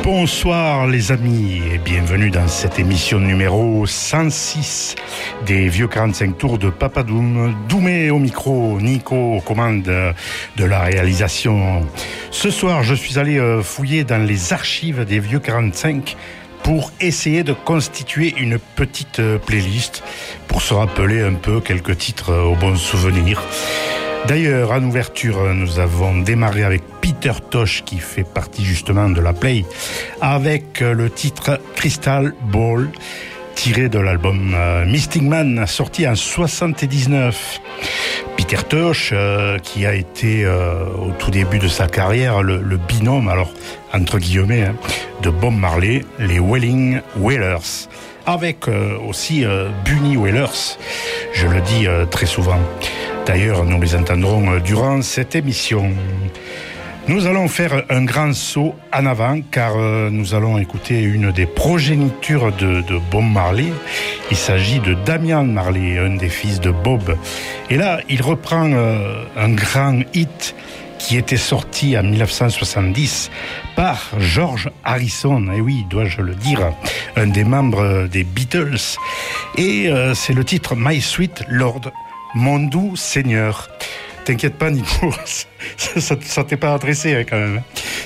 Bonsoir les amis et bienvenue dans cette émission numéro 106 des Vieux 45 Tours de Papa Doum. Doumé au micro, Nico aux commandes de la réalisation. Ce soir, je suis allé fouiller dans les archives des Vieux 45 pour essayer de constituer une petite playlist pour se rappeler un peu quelques titres au bon souvenir. D'ailleurs, en ouverture, nous avons démarré avec Peter Tosh, qui fait partie justement de la Play, avec le titre Crystal Ball, tiré de l'album Mystic Man, sorti en 79. Peter Tosh, qui a été au tout début de sa carrière le binôme, alors entre guillemets, de Bob Marley, les Wailing Wailers, avec aussi Bunny Wailers, je le dis très souvent. D'ailleurs, nous les entendrons durant cette émission. Nous allons faire un grand saut en avant car nous allons écouter une des progénitures de Bob Marley. Il s'agit de Damian Marley, un des fils de Bob. Et là, il reprend un grand hit qui était sorti en 1970 par George Harrison. Et oui, dois-je le dire, un des membres des Beatles. Et c'est le titre My Sweet Lord, mon doux Seigneur. T'inquiète pas, Nico, ça t'est pas adressé quand même.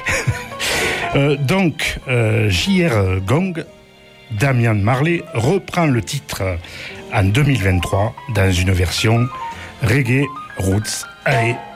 Donc, J.R. Gong, Damian Marley, reprend le titre en 2023 dans une version reggae roots. Allez,